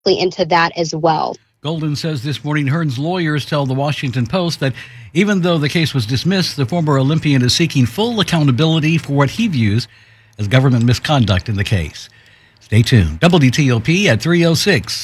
into that as well. Golden says this morning Hearn's lawyers tell the Washington Post that even though the case was dismissed, the former Olympian is seeking full accountability for what he views as government misconduct in the case. Stay tuned. WTOP at 3:06.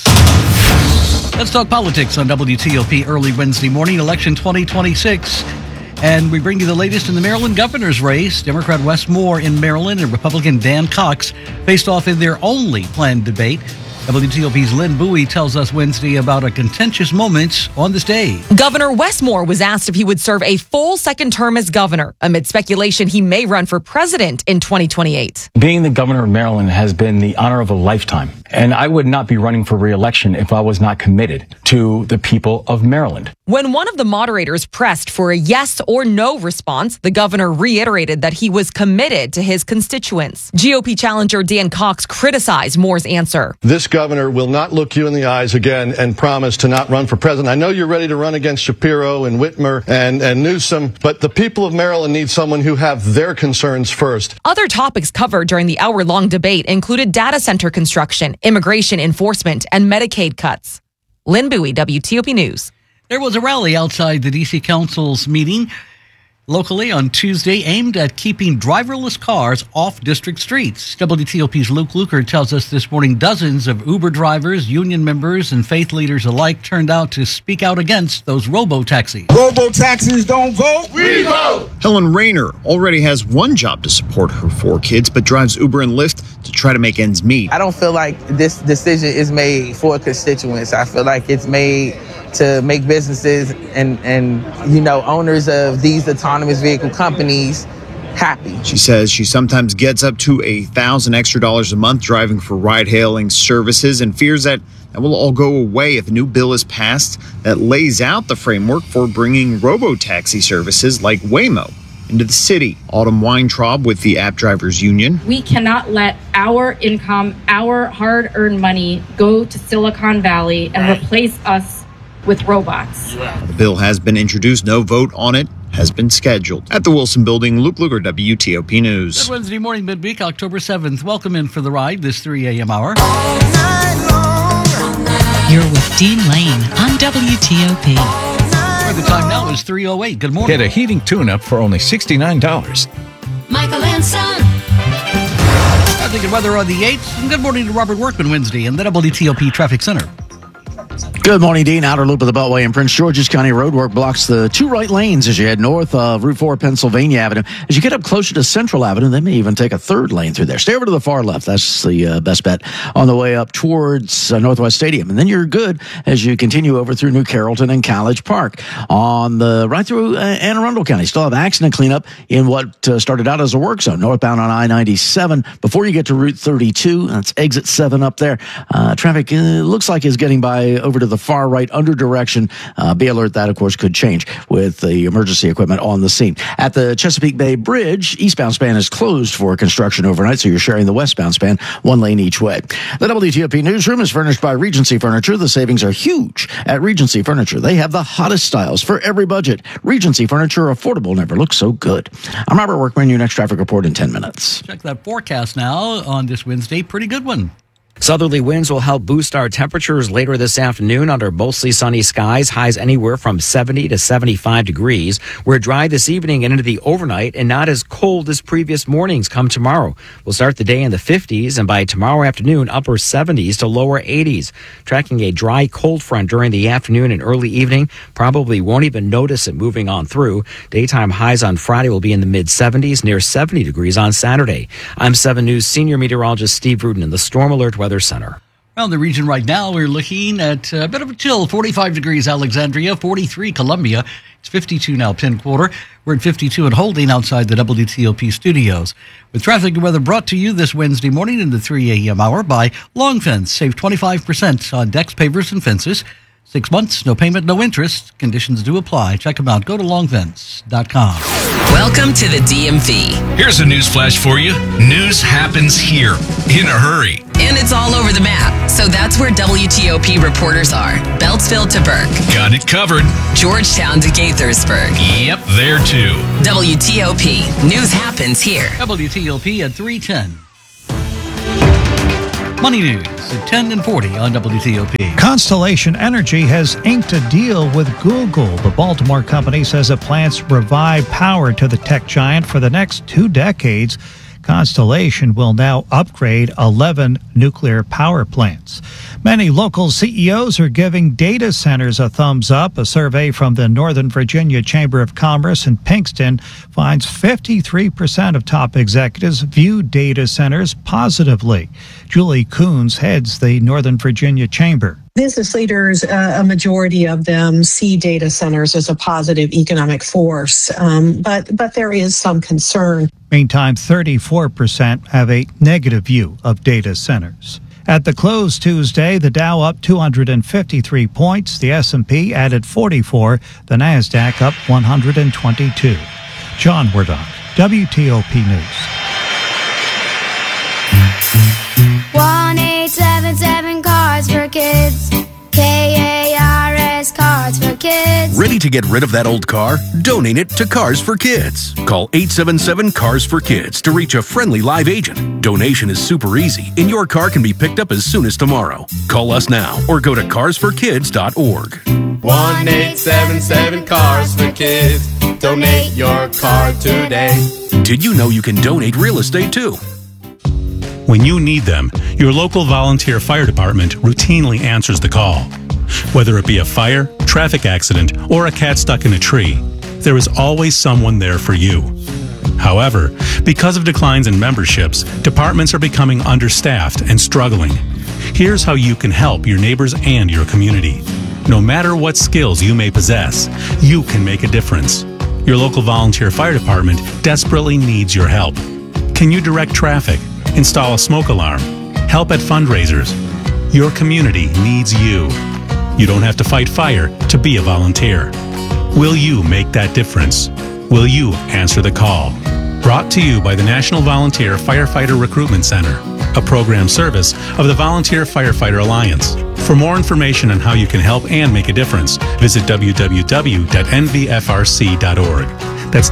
Let's talk politics on WTOP early Wednesday morning, election 2026. And we bring you the latest in the Maryland governor's race. Democrat Wes Moore in Maryland and Republican Dan Cox faced off in their only planned debate. WTOP's Lynn Bowie tells us Wednesday about a contentious moment on the stage. Governor Wes Moore was asked if he would serve a full second term as governor, amid speculation he may run for president in 2028. Being the governor of Maryland has been the honor of a lifetime, and I would not be running for re-election if I was not committed to the people of Maryland. When one of the moderators pressed for a yes or no response, the governor reiterated that he was committed to his constituents. GOP challenger Dan Cox criticized Moore's answer. This governor will not look you in the eyes again and promise to not run for president. I know you're ready to run against Shapiro and Whitmer and Newsom, but the people of Maryland need someone who have their concerns first. Other topics covered during the hour-long debate included data center construction, immigration enforcement, and Medicaid cuts. Lynn Bowie, WTOP News. There was a rally outside the D.C. Council's meeting locally on Tuesday aimed at keeping driverless cars off district streets. WTOP's Luke Luker tells us this morning dozens of Uber drivers, union members, and faith leaders alike turned out to speak out against those robo-taxis. Robo-taxis don't vote, we vote! Helen Rayner already has one job to support her 4 kids, but drives Uber and Lyft to try to make ends meet. I don't feel like this decision is made for constituents. I feel like it's made to make businesses and owners of these autonomous vehicle companies happy. She says she sometimes gets up to $1,000 extra a month driving for ride-hailing services and fears that will all go away if a new bill is passed that lays out the framework for bringing robo-taxi services like Waymo into the city. Autumn Weintraub with the App Drivers Union. We cannot let our income, our hard-earned money go to Silicon Valley and replace us with robots. The bill has been introduced. No vote on it has been scheduled. At the Wilson Building, Luke Luger, WTOP News. Good Wednesday morning, midweek, October 7th. Welcome in for the ride this 3 a.m. hour. You're with Dean Lane on WTOP. Where the time now is 3:08. Good morning. Get a heating tune-up for only $69. Michael and Son. I think of weather on the 8th. And good morning to Robert Workman Wednesday in the WTOP Traffic Center. Good morning, Dean. Outer loop of the Beltway in Prince George's County roadwork blocks the 2 right lanes as you head north of Route 4 Pennsylvania Avenue. As you get up closer to Central Avenue, they may even take a 3rd lane through there. Stay over to the far left. That's the best bet on the way up towards Northwest Stadium. And then you're good as you continue over through New Carrollton and College Park. On the right through Anne Arundel County, still have accident cleanup in what started out as a work zone, northbound on I-97. Before you get to Route 32, that's exit 7 up there. Traffic looks like is getting by over to the far right under direction. Be alert, that of course could change with the emergency equipment on the scene. At the Chesapeake Bay Bridge, eastbound span is closed for construction overnight, so you're sharing the westbound span 1 lane each way. The WTOP newsroom is furnished by Regency Furniture. The savings are huge at Regency Furniture. They have the hottest styles for every budget. Regency Furniture, affordable, never looked so good. I'm Robert Workman, your next traffic report in 10 minutes. Check that forecast now on this Wednesday. Pretty good one. Southerly winds will help boost our temperatures later this afternoon under mostly sunny skies, highs anywhere from 70 to 75 degrees. We're dry this evening and into the overnight and not as cold as previous mornings come tomorrow. We'll start the day in the 50s and by tomorrow afternoon, upper 70s to lower 80s. Tracking a dry cold front during the afternoon and early evening. Probably won't even notice it moving on through. Daytime highs on Friday will be in the mid 70s, near 70 degrees on Saturday. I'm 7 News senior meteorologist Steve Rudin in the Storm Alert Weather Center. Around the region right now, we're looking at a bit of a chill. 45 degrees Alexandria, 43 Columbia. It's 52 now Penn Quarter. We're at 52 and holding outside the WTOP studios. With traffic and weather brought to you this Wednesday morning in the 3 a.m. hour by Long Fence. Save 25% on decks, pavers, and fences. 6 months, no payment, no interest. Conditions do apply. Check them out. Go to longfence.com. Welcome to the DMV. Here's a news flash for you. News happens here in a hurry. And it's all over the map. So that's where WTOP reporters are. Beltsville to Burke. Got it covered. Georgetown to Gaithersburg. Yep, there too. WTOP. News happens here. WTOP at 3:10. Money News at 10 and 40 on WTOP. Constellation Energy has inked a deal with Google. The Baltimore company says it plans to provide power to the tech giant for the next 2 decades. Constellation will now upgrade 11 nuclear power plants. Many local CEOs are giving data centers a thumbs up. A survey from the Northern Virginia Chamber of Commerce in Pinkston finds 53% of top executives view data centers positively. Julie Coons heads the Northern Virginia Chamber. Business leaders, a majority of them see data centers as a positive economic force, but there is some concern. Meantime, 34% have a negative view of data centers. At the close Tuesday, the Dow up 253 points, the S&P added 44, the NASDAQ up 122. John Wardock, WTOP News. 1-877 Cards for Kids. KARS Cards for Kids. Ready to get rid of that old car? Donate it to Cars for Kids. Call 877 Cars for Kids to reach a friendly live agent. Donation is super easy, and your car can be picked up as soon as tomorrow. Call us now or go to carsforkids.org. 1-877 Cars for Kids. Donate your car today. Did you know you can donate real estate too? When you need them, your local volunteer fire department routinely answers the call. Whether it be a fire, traffic accident, or a cat stuck in a tree, there is always someone there for you. However, because of declines in memberships, departments are becoming understaffed and struggling. Here's how you can help your neighbors and your community. No matter what skills you may possess, you can make a difference. Your local volunteer fire department desperately needs your help. Can you direct traffic? Install a smoke alarm? Help at fundraisers? Your community needs you. You don't have to fight fire to be a volunteer. Will you make that difference? Will you answer the call? Brought to you by the National Volunteer Firefighter Recruitment Center, a program service of the Volunteer Firefighter Alliance. For more information on how you can help and make a difference, visit www.nvfrc.org. That's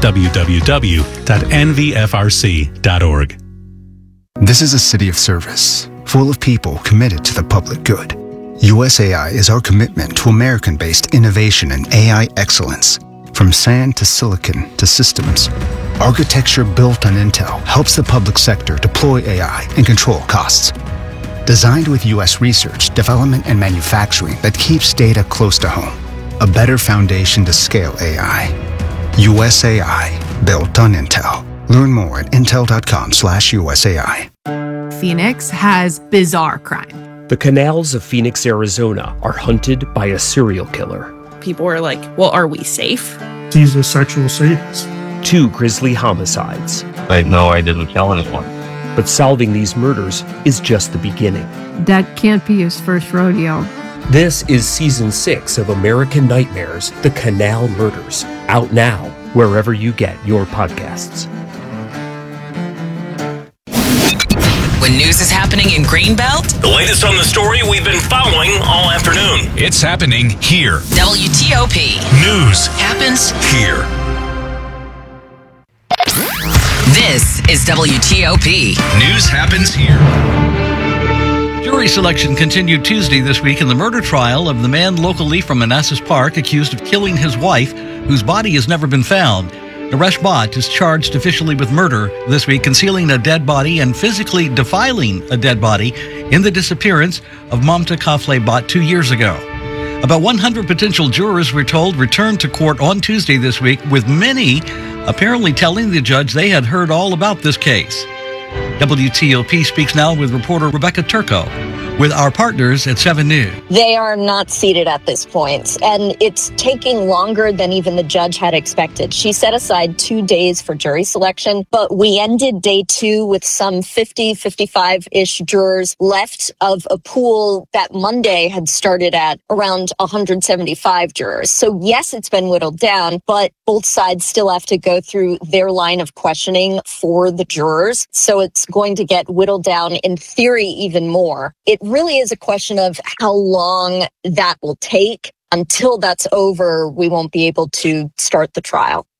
www.nvfrc.org. This is a city of service, full of people committed to the public good. USAI is our commitment to American-based innovation and AI excellence. From sand to silicon to systems, architecture built on Intel helps the public sector deploy AI and control costs. Designed with U.S. research, development, and manufacturing that keeps data close to home. A better foundation to scale AI. USAI, built on Intel. Learn more at intel.com/USAI. Phoenix has bizarre crime. The canals of Phoenix, Arizona are hunted by a serial killer. People are like, well, are we safe? He's a sexual sadist. 2 grisly homicides. I know I didn't kill anyone. But solving these murders is just the beginning. That can't be his first rodeo. This is Season 6 of American Nightmares, The Canal Murders. Out now, wherever you get your podcasts. When news is happening in Greenbelt, The latest on the story we've been following all afternoon. It's happening here. WTOP. News happens here. This is WTOP. News happens here. Jury selection continued Tuesday this week in the murder trial of the man locally from Manassas Park accused of killing his wife, whose body has never been found. Naresh Bhatt is charged officially with murder this week, concealing a dead body and physically defiling a dead body in the disappearance of Mamta Kafle Bhatt 2 years ago. About 100 potential jurors, we're told, returned to court on Tuesday this week, with many apparently telling the judge they had heard all about this case. WTOP speaks now with reporter Rebecca Turco with our partners at 7 News. They are not seated at this point, and it's taking longer than even the judge had expected. She set aside 2 days for jury selection, but we ended day 2 with some 55-ish jurors left of a pool that Monday had started at around 175 jurors. So yes, it's been whittled down, but both sides still have to go through their line of questioning for the jurors. So it's going to get whittled down, in theory, even more. It really is a question of how long that will take. Until that's over, we won't be able to start the trial.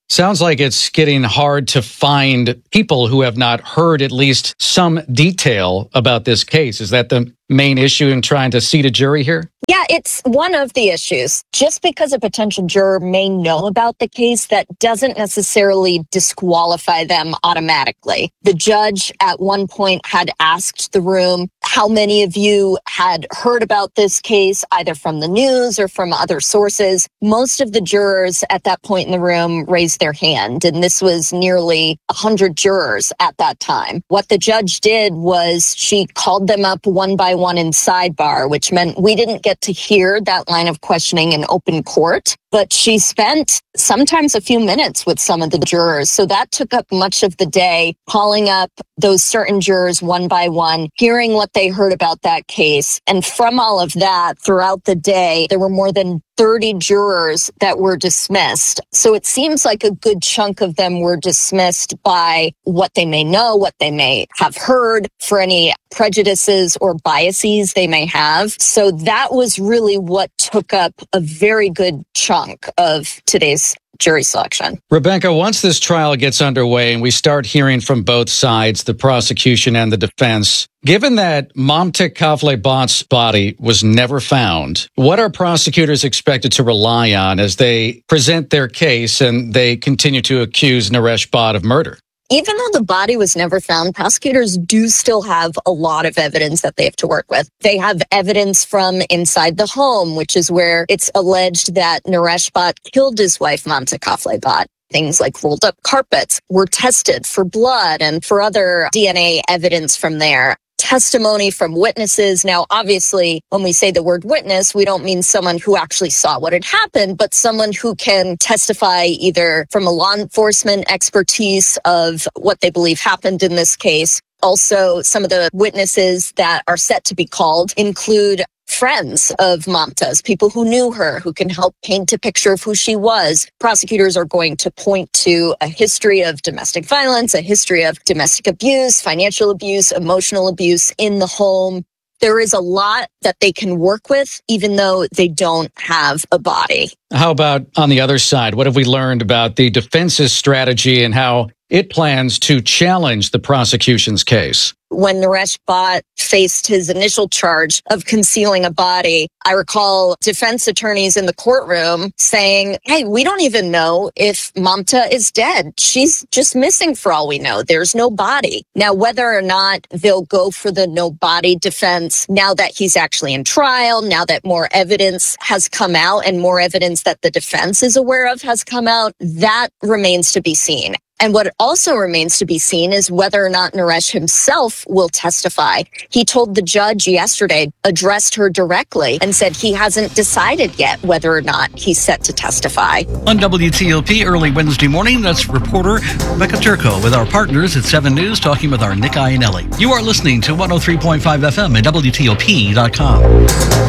Sounds like it's getting hard to find people who have not heard at least some detail about this case. Is that the main issue in trying to seat a jury here? Yeah, it's one of the issues. Just because a potential juror may know about the case, that doesn't necessarily disqualify them automatically. The judge at one point had asked the room how many of you had heard about this case, either from the news or from other sources. Most of the jurors at that point in the room raised their hand, and this was nearly 100 jurors at that time. What the judge did was she called them up one by one in sidebar, which meant we didn't get to hear that line of questioning in open court, but she spent sometimes a few minutes with some of the jurors. So that took up much of the day, calling up those certain jurors one by one, hearing what they heard about that case. And from all of that, throughout the day, there were more than 30 jurors that were dismissed. So it seems like a good chunk of them were dismissed by what they may know, what they may have heard, for any prejudices or biases they may have. So that was really what took up a very good chunk of today's jury selection. Rebecca, once this trial gets underway and we start hearing from both sides, the prosecution and the defense, given that Mamta Kaflebat's body was never found, what are prosecutors expected to rely on as they present their case and they continue to accuse Naresh Bhatt of murder? Even though the body was never found, prosecutors do still have a lot of evidence that they have to work with. They have evidence from inside the home, which is where it's alleged that Naresh Bhatt killed his wife, Mamta Kaflebat. Things like rolled up carpets were tested for blood and for other DNA evidence from there. Testimony from witnesses. Now, obviously, when we say the word witness, we don't mean someone who actually saw what had happened, but someone who can testify either from a law enforcement expertise of what they believe happened in this case. Also, some of the witnesses that are set to be called include friends of Mamta's, people who knew her, who can help paint a picture of who she was. Prosecutors are going to point to a history of domestic violence, a history of domestic abuse, financial abuse, emotional abuse in the home. There is a lot that they can work with, even though they don't have a body. How about on the other side? What have we learned about the defense's strategy and how it plans to challenge the prosecution's case? When Naresh Bhatt faced his initial charge of concealing a body, I recall defense attorneys in the courtroom saying, hey, we don't even know if Mamta is dead. She's just missing for all we know. There's no body. Now, whether or not they'll go for the no body defense now that he's actually in trial, now that more evidence has come out and more evidence that the defense is aware of has come out, that remains to be seen. And what also remains to be seen is whether or not Naresh himself will testify. He told the judge yesterday, addressed her directly, and said he hasn't decided yet whether or not he's set to testify. On WTOP early Wednesday morning, that's reporter Rebecca Turco with our partners at 7 News talking with our Nick Iannelli. You are listening to 103.5 FM at WTOP.com.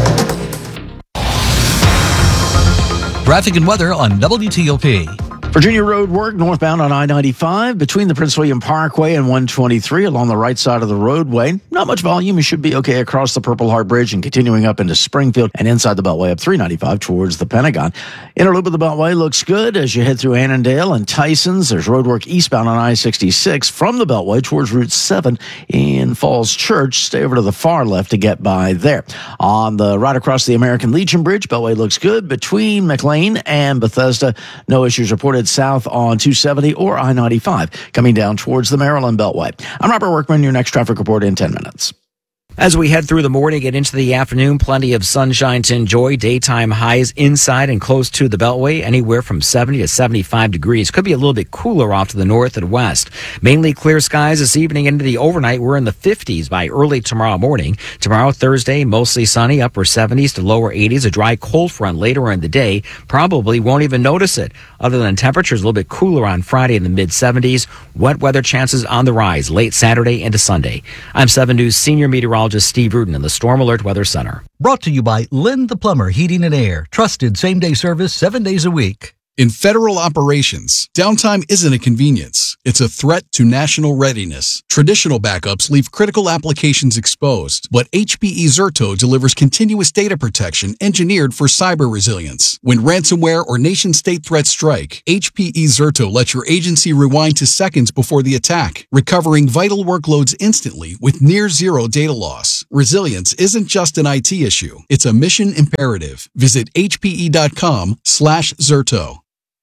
Traffic and weather on WTOP. Virginia Road work northbound on I-95 between the Prince William Parkway and 123 along the right side of the roadway. Not much volume. You should be okay across the Purple Heart Bridge and continuing up into Springfield and inside the Beltway up 395 towards the Pentagon. Inner loop of the Beltway looks good as you head through Annandale and Tysons. There's road work eastbound on I-66 from the Beltway towards Route 7 in Falls Church. Stay over to the far left to get by there. On the right across the American Legion Bridge, Beltway looks good between McLean and Bethesda. No issues reported south on 270 or I-95 coming down towards the Maryland Beltway. I'm Robert Workman, your next traffic report in 10 minutes. As we head through the morning and into the afternoon, plenty of sunshine to enjoy. Daytime highs inside and close to the Beltway, anywhere from 70 to 75 degrees. Could be a little bit cooler off to the north and west. Mainly clear skies this evening into the overnight. We're in the 50s by early tomorrow morning. Tomorrow, Thursday, mostly sunny, upper 70s to lower 80s. A dry cold front later in the day. Probably won't even notice it. Other than temperatures, a little bit cooler on Friday in the mid-70s. Wet weather chances on the rise late Saturday into Sunday. I'm 7 News senior meteorologist Steve Rudin in the Storm Alert Weather Center. Brought to you by Lynn the Plumber Heating and Air. Trusted same-day service 7 days a week. In federal operations, downtime isn't a convenience. It's a threat to national readiness. Traditional backups leave critical applications exposed, but HPE Zerto delivers continuous data protection engineered for cyber resilience. When ransomware or nation-state threats strike, HPE Zerto lets your agency rewind to seconds before the attack, recovering vital workloads instantly with near-zero data loss. Resilience isn't just an IT issue. It's a mission imperative. Visit hpe.com/Zerto.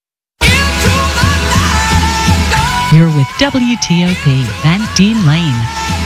You're with WTOP and Dean Lane.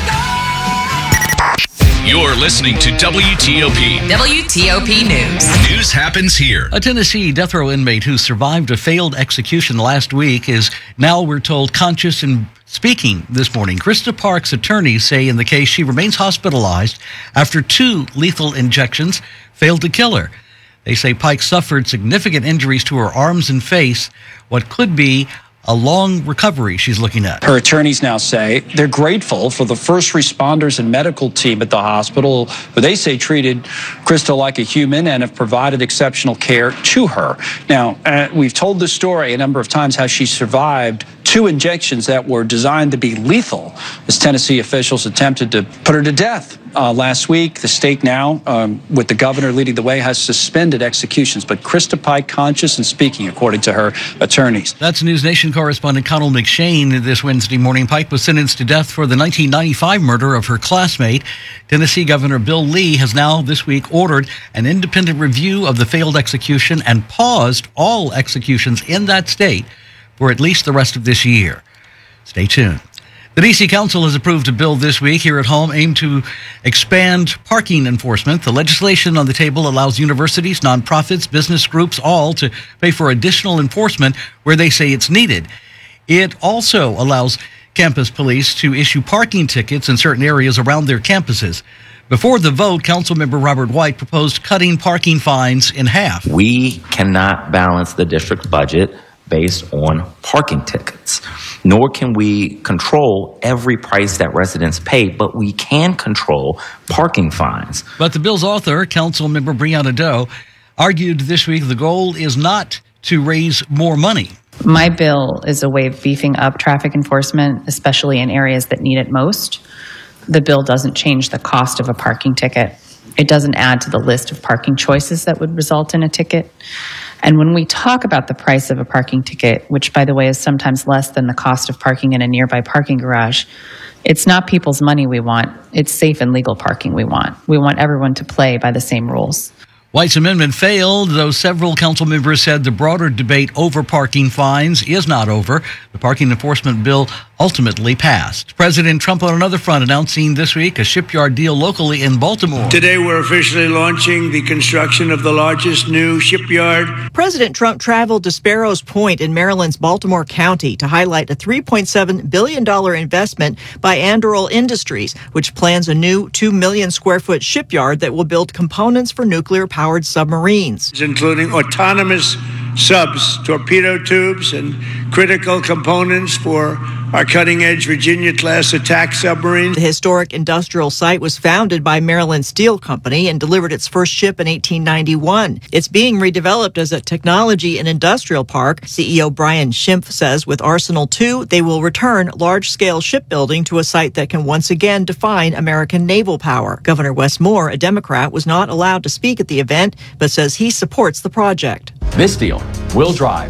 You're listening to WTOP. WTOP News. News happens here. A Tennessee death row inmate who survived a failed execution last week is now, we're told, conscious and speaking this morning. Krista Park's attorneys say in the case she remains hospitalized after 2 lethal injections failed to kill her. They say Pike suffered significant injuries to her arms and face, what could be a long recovery she's looking at. Her attorneys now say they're grateful for the first responders and medical team at the hospital, who they say treated Krista like a human and have provided exceptional care to her. Now, we've told this story a number of times, how she survived 2 injections that were designed to be lethal as Tennessee officials attempted to put her to death. Last week, the state now, with the governor leading the way, has suspended executions. But Krista Pike conscious and speaking, according to her attorneys. That's News Nation correspondent Connell McShane. This Wednesday morning, Pike was sentenced to death for the 1995 murder of her classmate. Tennessee Governor Bill Lee has now this week ordered an independent review of the failed execution and paused all executions in that state for at least the rest of this year. Stay tuned. The D.C. Council has approved a bill this week here at home aimed to expand parking enforcement. The legislation on the table allows universities, nonprofits, business groups, all to pay for additional enforcement where they say it's needed. It also allows campus police to issue parking tickets in certain areas around their campuses. Before the vote, Councilmember Robert White proposed cutting parking fines in half. We cannot balance the district budget based on parking tickets, nor can we control every price that residents pay, but we can control parking fines. But the bill's author, Councilmember Breonna Doe, argued this week the goal is not to raise more money. My bill is a way of beefing up traffic enforcement, especially in areas that need it most. The bill doesn't change the cost of a parking ticket. It doesn't add to the list of parking choices that would result in a ticket. And when we talk about the price of a parking ticket, which, by the way, is sometimes less than the cost of parking in a nearby parking garage, it's not people's money we want. It's safe and legal parking we want. We want everyone to play by the same rules. White's amendment failed, though several council members said the broader debate over parking fines is not over. The parking enforcement bill ultimately passed. President Trump on another front announcing this week a shipyard deal locally in Baltimore. Today we're officially launching the construction of the largest new shipyard. President Trump traveled to Sparrows Point in Maryland's Baltimore County to highlight a $3.7 billion investment by Anduril Industries, which plans a new 2 million square foot shipyard that will build components for nuclear-powered submarines, including autonomous subs, torpedo tubes, and critical components for our cutting-edge Virginia-class attack submarine. The historic industrial site was founded by Maryland Steel Company and delivered its first ship in 1891. It's being redeveloped as a technology and industrial park. CEO Brian Schimpf says with Arsenal 2, they will return large-scale shipbuilding to a site that can once again define American naval power. Governor Wes Moore, a Democrat, was not allowed to speak at the event, but says he supports the project. This deal will drive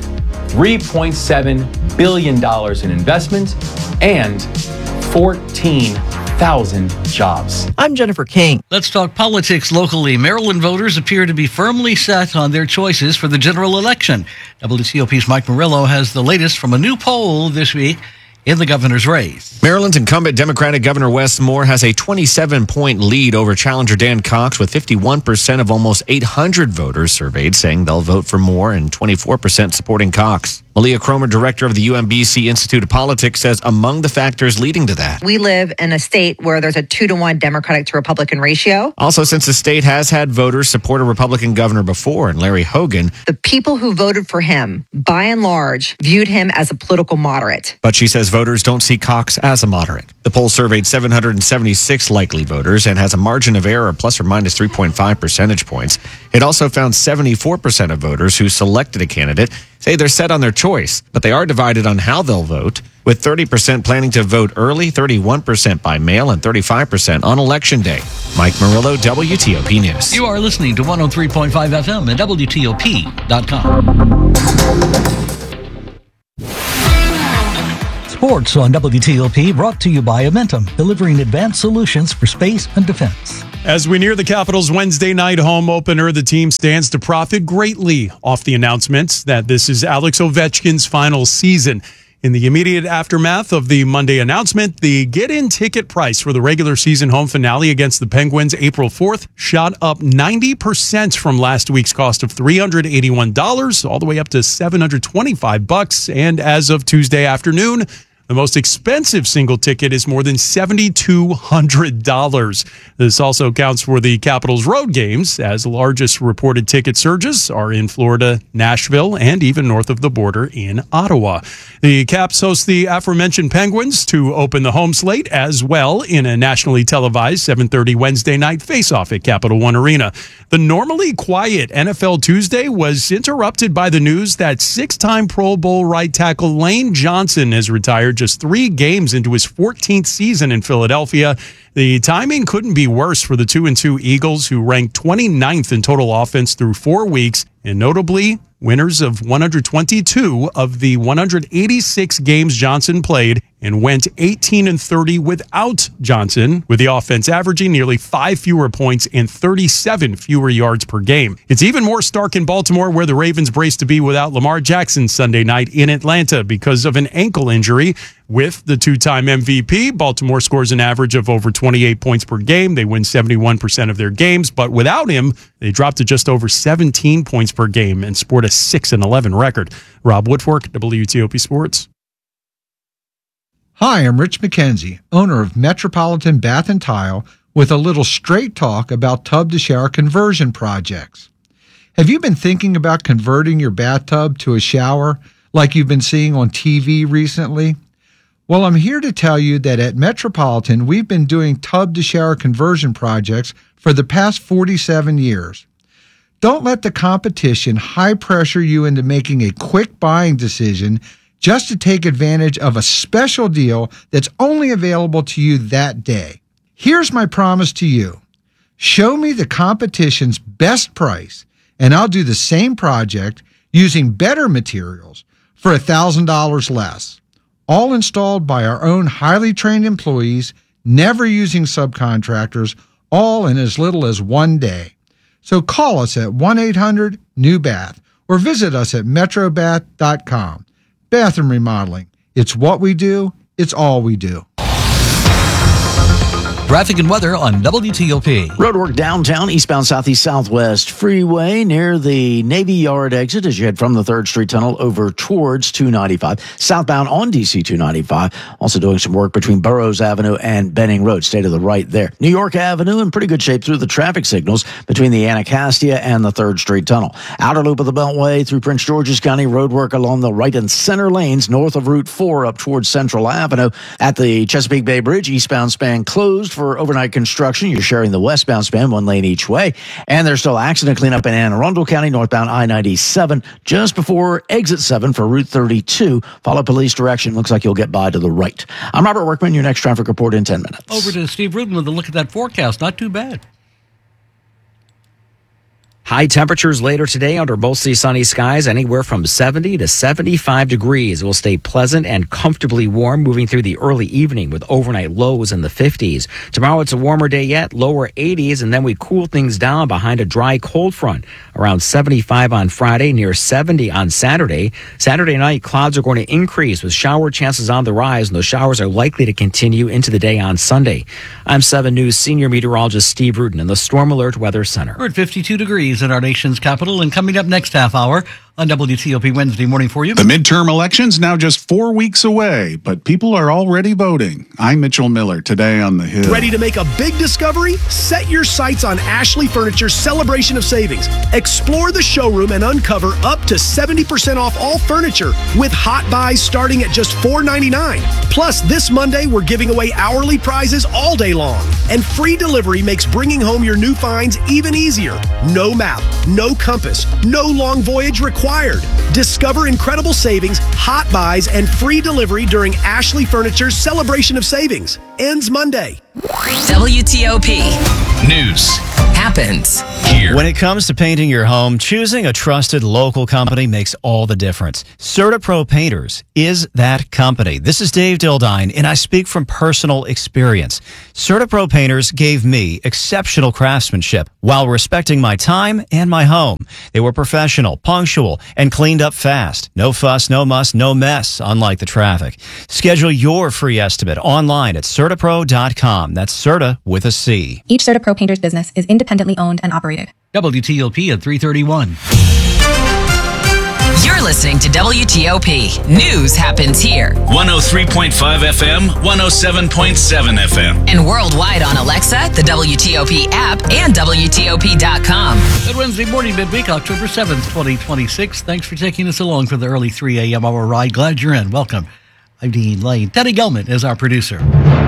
$3.7 billion in investment and 14,000 jobs. I'm Jennifer King. Let's talk politics locally. Maryland voters appear to be firmly set on their choices for the general election. WTOP's Mike Murillo has the latest from a new poll this week in the governor's race. Maryland's incumbent Democratic Governor Wes Moore has a 27-point lead over challenger Dan Cox, with 51% of almost 800 voters surveyed saying they'll vote for Moore and 24% supporting Cox. Malia Cromer, director of the UMBC Institute of Politics, says among the factors leading to that, we live in a state where there's a 2-to-1 Democratic to Republican ratio. Also, since the state has had voters support a Republican governor before, and Larry Hogan, the people who voted for him, by and large, viewed him as a political moderate. But she says voters don't see Cox as a moderate. The poll surveyed 776 likely voters and has a margin of error of plus or minus 3.5 percentage points. It also found 74% of voters who selected a candidate say they're set on their choice, but they are divided on how they'll vote, with 30% planning to vote early, 31% by mail, and 35% on Election Day. Mike Murillo, WTOP News. You are listening to 103.5 FM at WTOP.com. Sports on WTOP brought to you by Amentum, delivering advanced solutions for space and defense. As we near the Capitals' Wednesday night home opener, the team stands to profit greatly off the announcement that this is Alex Ovechkin's final season. In the immediate aftermath of the Monday announcement, the get-in ticket price for the regular season home finale against the Penguins April 4th shot up 90% from last week's cost of $381 all the way up to $725. And as of Tuesday afternoon, the most expensive single ticket is more than $7,200. This also counts for the Capitals road games, as the largest reported ticket surges are in Florida, Nashville, and even north of the border in Ottawa. The Caps host the aforementioned Penguins to open the home slate as well in a nationally televised 7:30 Wednesday night face-off at Capital One Arena. The normally quiet NFL Tuesday was interrupted by the news that six-time Pro Bowl right tackle Lane Johnson has retired just 3 games into his 14th season in Philadelphia. The timing couldn't be worse for the 2-2 Eagles, who ranked 29th in total offense through 4 weeks, and notably winners of 122 of the 186 games Johnson played, and went 18-30 without Johnson, with the offense averaging nearly 5 fewer points and 37 fewer yards per game. It's even more stark in Baltimore, where the Ravens braced to be without Lamar Jackson Sunday night in Atlanta because of an ankle injury. With the two-time MVP, Baltimore scores an average of over 28 points per game. They win 71% of their games, but without him, they dropped to just over 17 points per game and sport a 6-11 record. Rob Woodfork, WTOP Sports. Hi, I'm Rich McKenzie, owner of Metropolitan Bath and Tile, with a little straight talk about tub-to-shower conversion projects. Have you been thinking about converting your bathtub to a shower like you've been seeing on TV recently? Well, I'm here to tell you that at Metropolitan, we've been doing tub-to-shower conversion projects for the past 47 years. Don't let the competition high-pressure you into making a quick buying decision just to take advantage of a special deal that's only available to you that day. Here's my promise to you. Show me the competition's best price, and I'll do the same project using better materials for $1,000 less. All installed by our own highly trained employees, never using subcontractors, all in as little as 1 day. So call us at 1-800-NEW-BATH or visit us at metrobath.com. Bathroom remodeling. It's what we do. It's all we do. Traffic and weather on WTOP. Roadwork downtown, eastbound Southeast Southwest Freeway near the Navy Yard exit as you head from the 3rd Street Tunnel over towards 295. Southbound on DC 295. Also doing some work between Burroughs Avenue and Benning Road. Stay to the right there. New York Avenue in pretty good shape through the traffic signals between the Anacostia and the 3rd Street Tunnel. Outer loop of the Beltway through Prince George's County. Roadwork along the right and center lanes north of Route 4 up towards Central Avenue. At the Chesapeake Bay Bridge, eastbound span closed for overnight construction. You're sharing the westbound span, 1 lane each way. And there's still accident cleanup in Anne Arundel County, northbound I-97, just before exit 7 for Route 32. Follow police direction. Looks like you'll get by to the right. I'm Robert Workman, your next traffic report in 10 minutes. Over to Steve Rudin with a look at that forecast. Not too bad. High temperatures later today under mostly sunny skies, anywhere from 70 to 75 degrees. It will stay pleasant and comfortably warm moving through the early evening with overnight lows in the 50s. Tomorrow it's a warmer day yet, lower 80s, and then we cool things down behind a dry cold front. Around 75 on Friday, near 70 on Saturday. Saturday night, clouds are going to increase with shower chances on the rise, and those showers are likely to continue into the day on Sunday. I'm 7 News senior meteorologist Steve Rudin in the Storm Alert Weather Center. We're at 52 degrees in our nation's capital, and coming up next half hour on WTOP Wednesday morning for you. The midterm elections now just 4 weeks away, but people are already voting. I'm Mitchell Miller, today on The Hill. Ready to make a big discovery? Set your sights on Ashley Furniture's Celebration of Savings. Explore the showroom and uncover up to 70% off all furniture with hot buys starting at just $4.99. Plus, this Monday, we're giving away hourly prizes all day long. And free delivery makes bringing home your new finds even easier. No map, no compass, no long voyage required. Discover incredible savings, hot buys, and free delivery during Ashley Furniture's Celebration of Savings. Ends Monday. WTOP. News happens here. When it comes to painting your home, choosing a trusted local company makes all the difference. CertaPro Painters is that company. This is Dave Dildine, and I speak from personal experience. CertaPro Painters gave me exceptional craftsmanship while respecting my time and my home. They were professional, punctual, and cleaned up fast. No fuss, no muss, no mess, unlike the traffic. Schedule your free estimate online at CertaPro.com. That's Certa with a C. Each CertaPro Painters business is independently owned and operated. WTOP at 3:31. You're listening to WTOP. News happens here. 103.5 FM, 107.7 FM. And worldwide on Alexa, the WTOP app, and WTOP.com. Good Wednesday morning, midweek, October 7th, 2026. Thanks for taking us along for the early 3 a.m. hour ride. Glad you're in. Welcome. I'm Dean Lane. Teddy Gelman is our producer.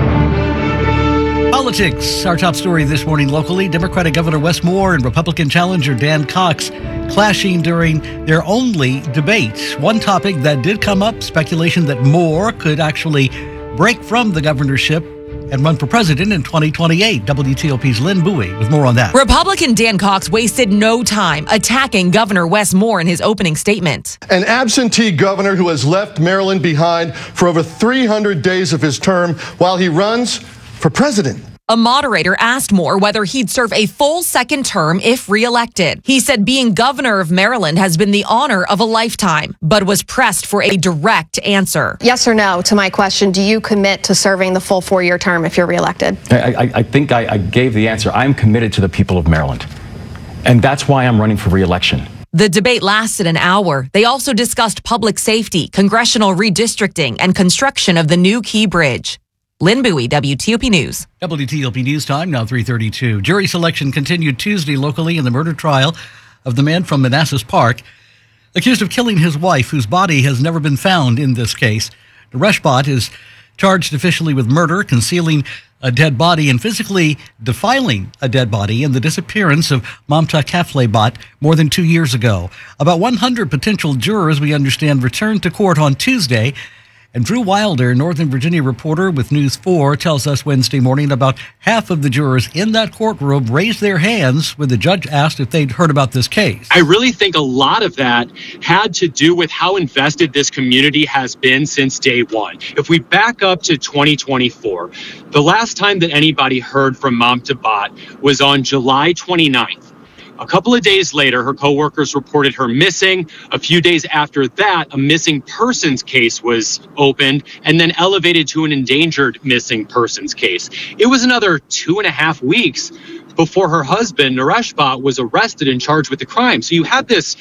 Politics. Our top story this morning locally. Democratic Governor Wes Moore and Republican challenger Dan Cox clashing during their only debate. One topic that did come up, speculation that Moore could actually break from the governorship and run for president in 2028. WTOP's Lynn Bowie with more on that. Republican Dan Cox wasted no time attacking Governor Wes Moore in his opening statement. An absentee governor who has left Maryland behind for over 300 days of his term while he runs for president. A moderator asked Moore whether he'd serve a full second term if reelected. He said being governor of Maryland has been the honor of a lifetime, but was pressed for a direct answer. Yes or no to my question, do you commit to serving the full 4-year term if you're reelected? I think I gave the answer. I'm committed to the people of Maryland, and that's why I'm running for reelection. The debate lasted an hour. They also discussed public safety, congressional redistricting, and construction of the new Key Bridge. Lynn Bowie, WTOP News. WTOP News Time, now 3:32. Jury selection continued Tuesday locally in the murder trial of the man from Manassas Park, accused of killing his wife, whose body has never been found in this case. Naresh Bhatt is charged officially with murder, concealing a dead body, and physically defiling a dead body in the disappearance of Mamta Kafle Bhatt more than 2 years ago. About 100 potential jurors, we understand, returned to court on Tuesday. And Drew Wilder, Northern Virginia reporter with News 4, tells us Wednesday morning about half of the jurors in that courtroom raised their hands when the judge asked if they'd heard about this case. I really think a lot of that had to do with how invested this community has been since day one. If we back up to 2024, the last time that anybody heard from Mamta Bhatt was on July 29th. A couple of days later, her coworkers reported her missing. A few days after that, a missing persons case was opened and then elevated to an endangered missing persons case. It was another 2.5 weeks before her husband, Naresh Bhatt, was arrested and charged with the crime. So you had this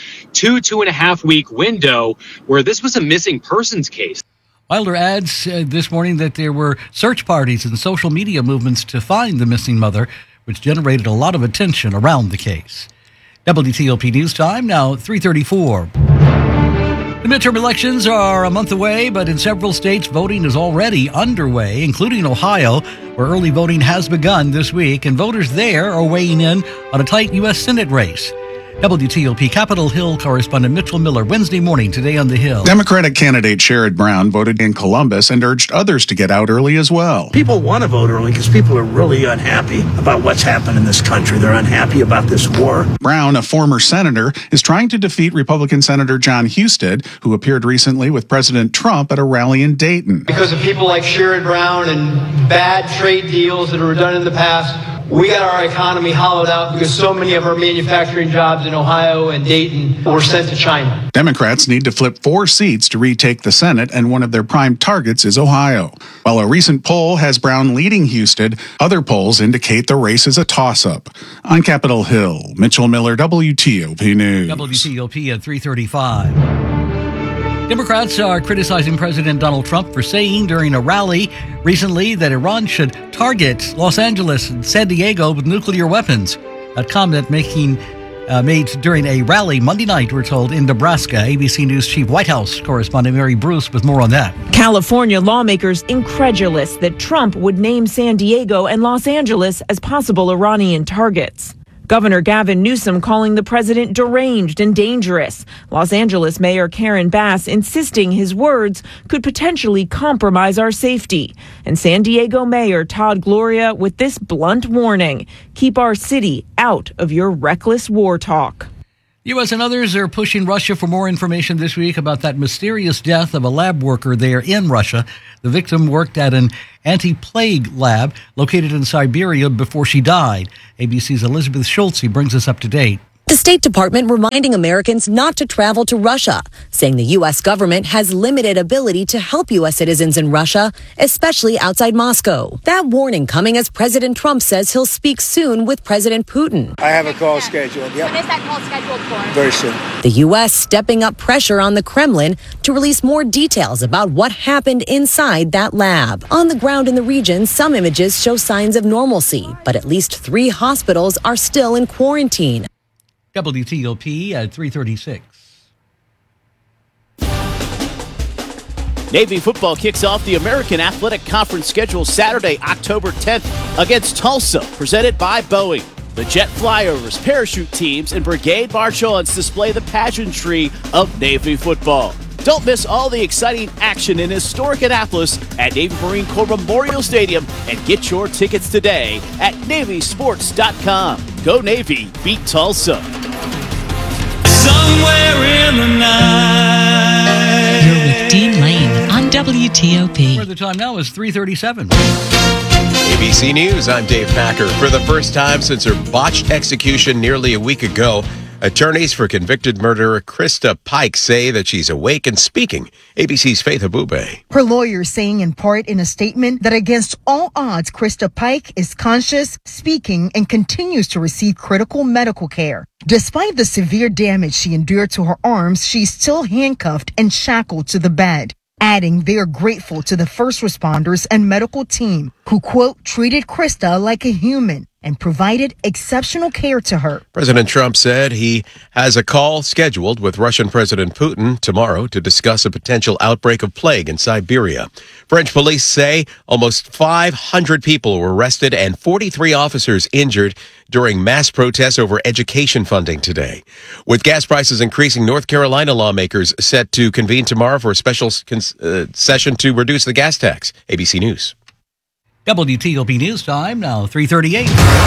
2.5 week window where this was a missing persons case. Wilder adds this morning that there were search parties and social media movements to find the missing mother, which generated a lot of attention around the case. WTOP News Time, now 3:34. The midterm elections are a month away, but in several states, voting is already underway, including Ohio, where early voting has begun this week, and voters there are weighing in on a tight U.S. Senate race. WTOP Capitol Hill correspondent Mitchell Miller, Wednesday morning, today on the Hill. Democratic candidate Sherrod Brown voted in Columbus and urged others to get out early as well. People want to vote early because people are really unhappy about what's happened in this country. They're unhappy about this war. Brown, a former senator, is trying to defeat Republican Senator John Husted, who appeared recently with President Trump at a rally in Dayton. Because of people like Sherrod Brown and bad trade deals that were done in the past, we got our economy hollowed out because so many of our manufacturing jobs in Ohio and Dayton were sent to China. Democrats need to flip 4 seats to retake the Senate, and one of their prime targets is Ohio. While a recent poll has Brown leading Husted, other polls indicate the race is a toss-up. On Capitol Hill, Mitchell Miller, WTOP News. WTOP at 3:35. Democrats are criticizing President Donald Trump for saying during a rally recently that Iran should target Los Angeles and San Diego with nuclear weapons. A comment made during a rally Monday night, we're told, in Nebraska. ABC News Chief White House correspondent Mary Bruce with more on that. California lawmakers incredulous that Trump would name San Diego and Los Angeles as possible Iranian targets. Governor Gavin Newsom calling the president deranged and dangerous. Los Angeles Mayor Karen Bass insisting his words could potentially compromise our safety. And San Diego Mayor Todd Gloria with this blunt warning: keep our city out of your reckless war talk. U.S. and others are pushing Russia for more information this week about that mysterious death of a lab worker there in Russia. The victim worked at an anti-plague lab located in Siberia before she died. ABC's Elizabeth Schultze brings us up to date. The State Department reminding Americans not to travel to Russia, saying the U.S. government has limited ability to help U.S. citizens in Russia, especially outside Moscow. That warning coming as President Trump says he'll speak soon with President Putin. I have a call scheduled. Yep. When is that call scheduled for? Very soon. The U.S. stepping up pressure on the Kremlin to release more details about what happened inside that lab. On the ground in the region, some images show signs of normalcy, but at least 3 hospitals are still in quarantine. WTOP at 3:36. Navy football kicks off the American Athletic Conference schedule Saturday, October 10th against Tulsa, presented by Boeing. The jet flyovers, parachute teams, and brigade march-ons display the pageantry of Navy football. Don't miss all the exciting action in historic Annapolis at Navy Marine Corps Memorial Stadium and get your tickets today at NavySports.com. Go Navy, beat Tulsa. Somewhere in the night. You're with Dean Lane on WTOP. Where the time now is 3:37. ABC News, I'm Dave Packer. For the first time since her botched execution nearly a week ago, attorneys for convicted murderer Krista Pike say that she's awake and speaking. ABC's Faith Abube. Her lawyers saying in part in a statement that against all odds, Krista Pike is conscious, speaking, and continues to receive critical medical care. Despite the severe damage she endured to her arms, she's still handcuffed and shackled to the bed. Adding they are grateful to the first responders and medical team who, quote, treated Krista like a human and provided exceptional care to her. President Trump said he has a call scheduled with Russian President Putin tomorrow to discuss a potential outbreak of plague in Siberia. French police say almost 500 people were arrested and 43 officers injured during mass protests over education funding today. With gas prices increasing, North Carolina lawmakers set to convene tomorrow for a special session to reduce the gas tax. ABC News. WTOP News Time, now 3:38.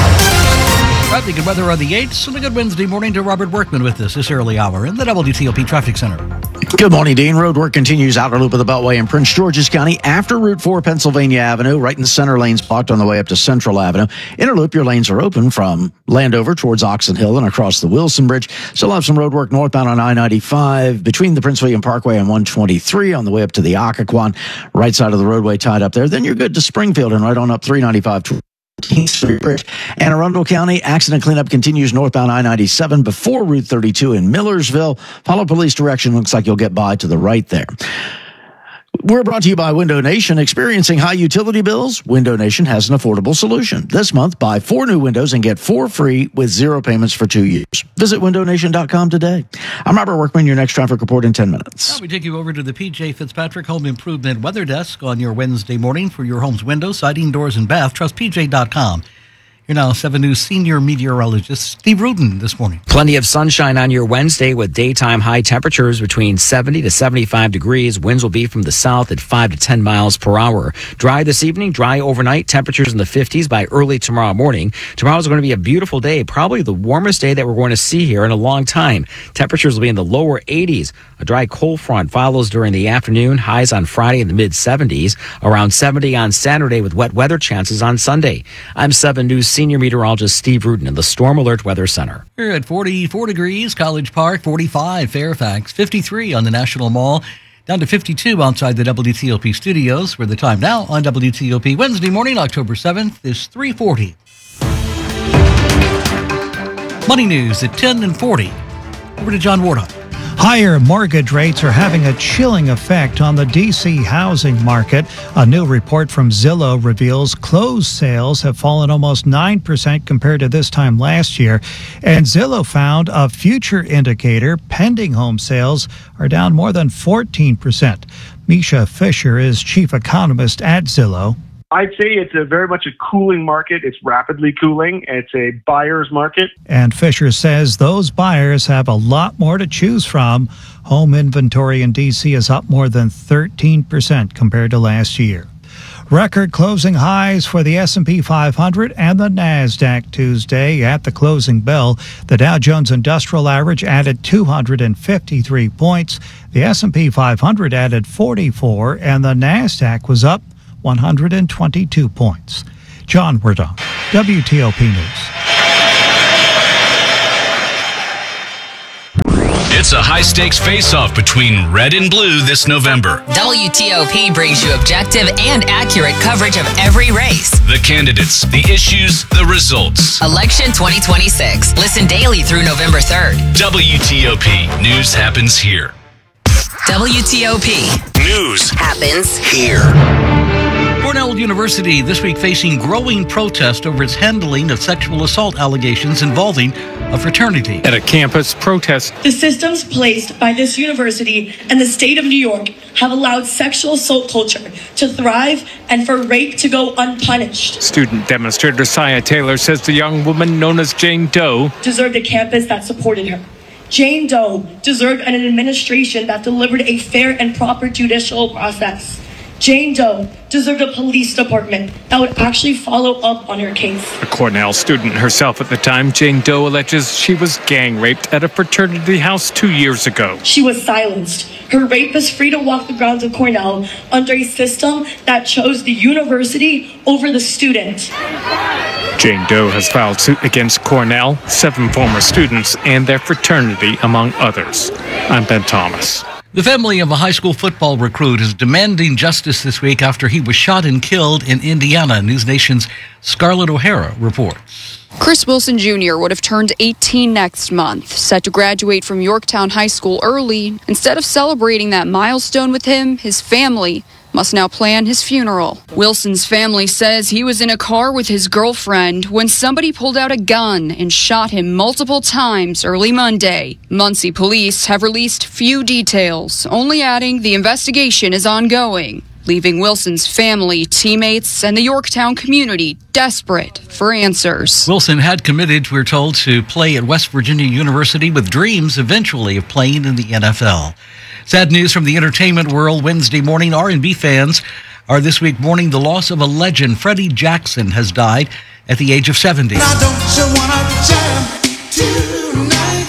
The good weather on the 8th and a good Wednesday morning to Robert Workman with us this early hour in the WTOP Traffic Center. Good morning, Dean. Road work continues outer loop of the Beltway in Prince George's County after Route 4 Pennsylvania Avenue, right in the center lanes blocked on the way up to Central Avenue. Inner loop, your lanes are open from Landover towards Oxon Hill and across the Wilson Bridge. Still have some road work northbound on I-95 between the Prince William Parkway and 123 on the way up to the Occoquan. Right side of the roadway tied up there. Then you're good to Springfield and right on up 395 to King Street Bridge. Anne Arundel County accident cleanup continues northbound I-97 before Route 32 in Millersville. Follow police direction. Looks like you'll get by to the right there. We're brought to you by Window Nation. Experiencing high utility bills? Window Nation has an affordable solution. This month, buy 4 new windows and get 4 free with 0 payments for 2 years. Visit windownation.com today. I'm Robert Workman, your next traffic report in 10 minutes. Now we take you over to the PJ Fitzpatrick Home Improvement Weather Desk on your Wednesday morning for your home's windows, siding, doors, and bath. Trust PJ.com. You're now 7 News senior meteorologist Steve Rudin this morning. Plenty of sunshine on your Wednesday with daytime high temperatures between 70 to 75 degrees. Winds will be from the south at 5 to 10 miles per hour. Dry this evening, dry overnight. Temperatures in the 50s by early tomorrow morning. Tomorrow's going to be a beautiful day, probably the warmest day that we're going to see here in a long time. Temperatures will be in the lower 80s. A dry cold front follows during the afternoon. Highs on Friday in the mid-70s. Around 70 on Saturday with wet weather chances on Sunday. I'm 7 News senior meteorologist Steve Rudin in the Storm Alert Weather Center. We're at 44 degrees, College Park, 45, Fairfax, 53 on the National Mall, down to 52 outside the WTOP studios, where the time now on WTOP Wednesday morning, October 7th, is 3:40. Money news at 10 and 40. Over to John Wardock. Higher mortgage rates are having a chilling effect on the D.C. housing market. A new report from Zillow reveals closed sales have fallen almost 9% compared to this time last year. And Zillow found a future indicator, pending home sales, are down more than 14%. Misha Fisher is chief economist at Zillow. I'd say it's very much a cooling market. It's rapidly cooling. It's a buyer's market. And Fisher says those buyers have a lot more to choose from. Home inventory in D.C. is up more than 13% compared to last year. Record closing highs for the S&P 500 and the NASDAQ Tuesday. At the closing bell, the Dow Jones Industrial Average added 253 points. The S&P 500 added 44, and the NASDAQ was up 122 points. John Werdon, WTOP News. It's a high-stakes face-off between red and blue this November. WTOP brings you objective and accurate coverage of every race. The candidates, the issues, the results. Election 2026. Listen daily through November 3rd. WTOP. News happens here. WTOP. News happens here. Cornell University this week facing growing protest over its handling of sexual assault allegations involving a fraternity. At a campus protest. The systems placed by this university and the state of New York have allowed sexual assault culture to thrive and for rape to go unpunished. Student demonstrator Sia Taylor says the young woman known as Jane Doe deserved a campus that supported her. Jane Doe deserved an administration that delivered a fair and proper judicial process. Jane Doe deserved a police department that would actually follow up on her case. A Cornell student herself at the time, Jane Doe alleges she was gang raped at a fraternity house 2 years ago. She was silenced. Her rape is free to walk the grounds of Cornell under a system that chose the university over the student. Jane Doe has filed suit against Cornell, 7 former students, and their fraternity, among others. I'm Ben Thomas. The family of a high school football recruit is demanding justice this week after he was shot and killed in Indiana. News Nation's Scarlett O'Hara reports. Chris Wilson Jr. would have turned 18 next month, set to graduate from Yorktown High School early. Instead of celebrating that milestone with him, his family must now plan his funeral. Wilson's family says he was in a car with his girlfriend when somebody pulled out a gun and shot him multiple times early Monday. Muncie police have released few details, only adding the investigation is ongoing, leaving Wilson's family, teammates, and the Yorktown community desperate for answers. Wilson had committed, we're told, to play at West Virginia University with dreams eventually of playing in the NFL. Sad news from the entertainment world Wednesday morning. R&B fans are this week mourning the loss of a legend. Freddie Jackson has died at the age of 70. Now don't you wanna jam tonight?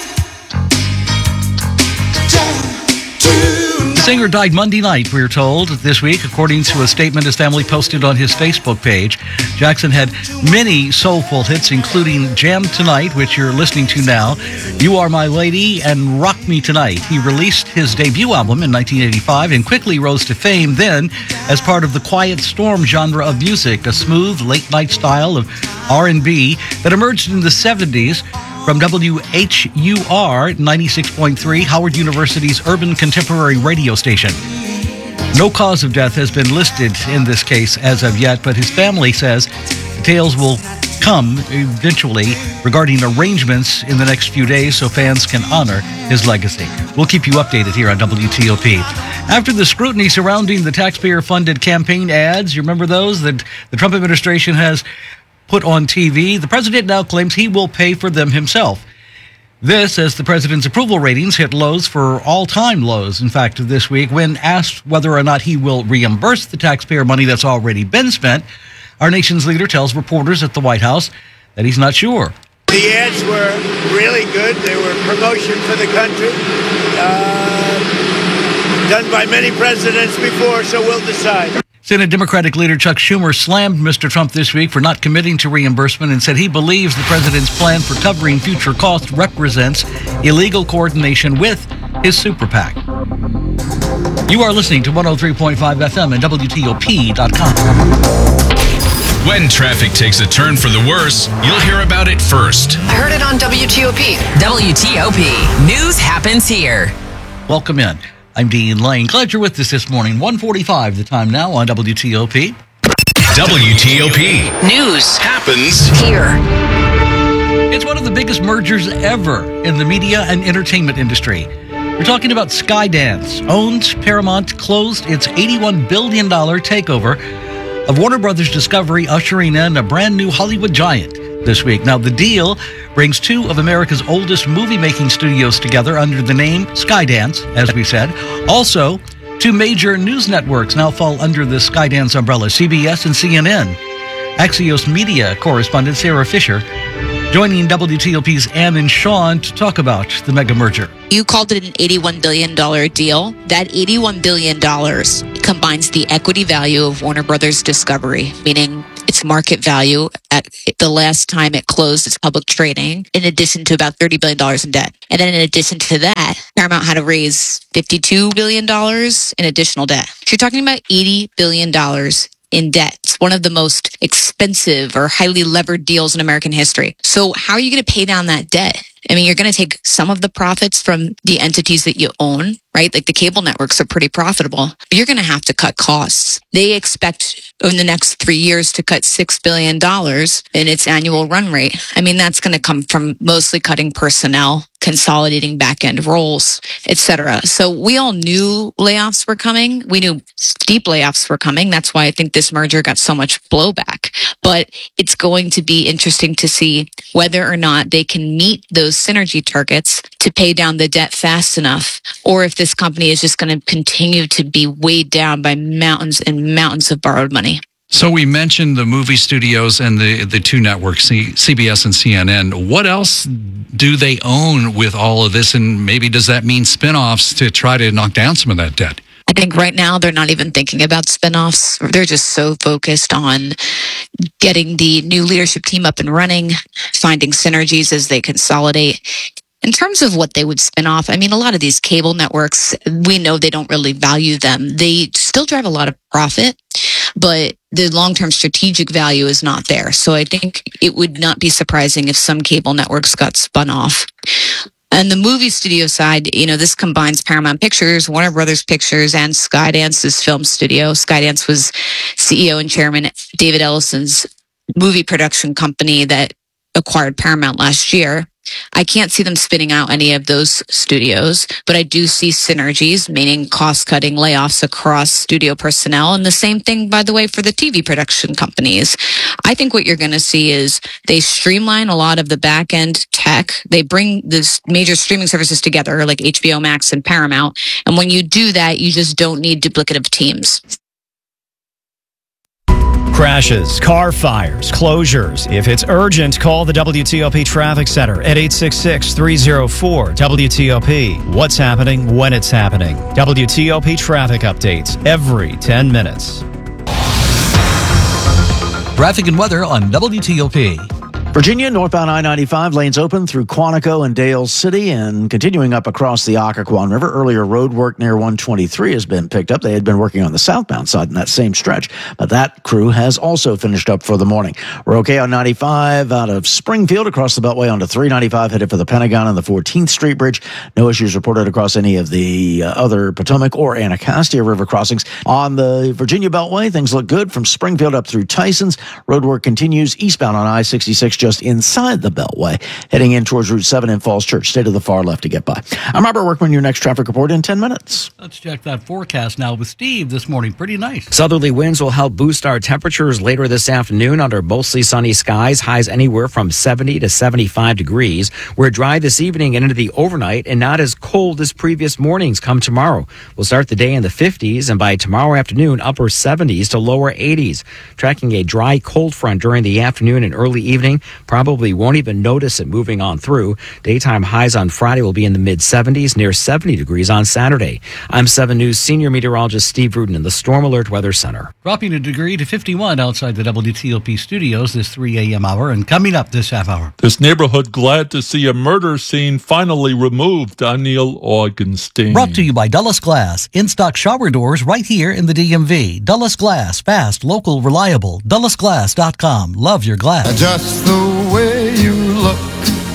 The singer died Monday night, we're told, this week, according to a statement his family posted on his Facebook page. Jackson had many soulful hits, including Jam Tonight, which you're listening to now, You Are My Lady, and Rock Me Tonight. He released his debut album in 1985 and quickly rose to fame then as part of the Quiet Storm genre of music, a smooth, late-night style of R&B that emerged in the 70s from WHUR 96.3, Howard University's urban contemporary radio station. No cause of death has been listed in this case as of yet, but his family says details will come eventually regarding arrangements in the next few days so fans can honor his legacy. We'll keep you updated here on WTOP. After the scrutiny surrounding the taxpayer-funded campaign ads, you remember those that the Trump administration has put on TV, the president now claims he will pay for them himself. This as the president's approval ratings hit lows for all-time lows. In fact, this week, when asked whether or not he will reimburse the taxpayer money that's already been spent, our nation's leader tells reporters at the White House that he's not sure. The ads were really good. They were promotion for the country, done by many presidents before, so we'll decide. Senate Democratic leader Chuck Schumer slammed Mr. Trump this week for not committing to reimbursement and said he believes the president's plan for covering future costs represents illegal coordination with his super PAC. You are listening to 103.5 FM and WTOP.com. When traffic takes a turn for the worse, you'll hear about it first. I heard it on WTOP. WTOP. News happens here. Welcome in. I'm Dean Lane. Glad you're with us this morning. 1:45 the time now on WTOP. WTOP. News Happens here. It's one of the biggest mergers ever in the media and entertainment industry. We're talking about Skydance. Owned, Paramount closed its $81 billion takeover of Warner Brothers Discovery, ushering in a brand new Hollywood giant this week. Now, the deal brings two of America's oldest movie-making studios together under the name Skydance, as we said. Also, two major news networks now fall under the Skydance umbrella, CBS and CNN. Axios Media correspondent Sarah Fisher joining WTOP's Ann and Sean to talk about the mega merger. You called it an $81 billion deal. That $81 billion combines the equity value of Warner Brothers Discovery, meaning its market value at the last time it closed its public trading, in addition to about $30 billion in debt. And then in addition to that, Paramount had to raise $52 billion in additional debt. So you're talking about $80 billion in debt. It's one of the most expensive or highly levered deals in American history. So how are you going to pay down that debt? I mean, you're going to take some of the profits from the entities that you own, right? Like the cable networks are pretty profitable, but you're going to have to cut costs. They expect in the next 3 years to cut $6 billion in its annual run rate. I mean, that's going to come from mostly cutting personnel, consolidating back-end roles, etc. So we all knew layoffs were coming. We knew steep layoffs were coming. That's why I think this merger got so much blowback. But it's going to be interesting to see whether or not they can meet those synergy targets to pay down the debt fast enough, or if this company is just going to continue to be weighed down by mountains and mountains of borrowed money. So we mentioned the movie studios and the two networks, CBS and CNN. What else do they own with all of this? And maybe does that mean spinoffs to try to knock down some of that debt? I think right now they're not even thinking about spinoffs. They're just so focused on getting the new leadership team up and running, finding synergies as they consolidate. In terms of what they would spin off, I mean, a lot of these cable networks, we know they don't really value them. They still drive a lot of profit, but the long-term strategic value is not there. So I think it would not be surprising if some cable networks got spun off. And the movie studio side, you know, this combines Paramount Pictures, Warner Brothers Pictures, and Skydance's film studio. Skydance was CEO and chairman David Ellison's movie production company that acquired Paramount last year. I can't see them spinning out any of those studios, but I do see synergies, meaning cost-cutting layoffs across studio personnel. And the same thing, by the way, for the TV production companies. I think what you're going to see is they streamline a lot of the back-end tech. They bring these major streaming services together, like HBO Max and Paramount. And when you do that, you just don't need duplicative teams. Crashes, car fires, closures. If it's urgent, call the WTOP Traffic Center at 866-304-WTOP. What's happening when it's happening. WTOP traffic updates every 10 minutes. Traffic and weather on WTOP. Virginia, northbound I-95, lanes open through Quantico and Dale City and continuing up across the Occoquan River. Earlier road work near 123 has been picked up. They had been working on the southbound side in that same stretch, but that crew has also finished up for the morning. We're okay on 95 out of Springfield across the Beltway onto 395 headed for the Pentagon and the 14th Street Bridge. No issues reported across any of the other Potomac or Anacostia River crossings. On the Virginia Beltway, things look good from Springfield up through Tysons. Road work continues eastbound on I-66 just inside the Beltway, heading in towards Route 7 in Falls Church. Stay to the far left to get by. I'm Robert Workman, your next traffic report in 10 minutes. Let's check that forecast now with Steve this morning. Pretty nice. Southerly winds will help boost our temperatures later this afternoon under mostly sunny skies. Highs anywhere from 70 to 75 degrees. We're dry this evening and into the overnight and not as cold as previous mornings come tomorrow. We'll start the day in the 50s and by tomorrow afternoon, upper 70s to lower 80s. Tracking a dry cold front during the afternoon and early evening. Probably won't even notice it moving on through. Daytime highs on Friday will be in the mid-70s, near 70 degrees on Saturday. I'm 7 News senior meteorologist Steve Rudin in the Storm Alert Weather Center. Dropping a degree to 51 outside the WTOP studios this 3 a.m. hour, and coming up this half hour. This neighborhood glad to see a murder scene finally removed. I'm Neil Augenstein. Brought to you by Dulles Glass. In-stock shower doors right here in the DMV. Dulles Glass. Fast, local, reliable. DullesGlass.com. Love your glass. Just the way you look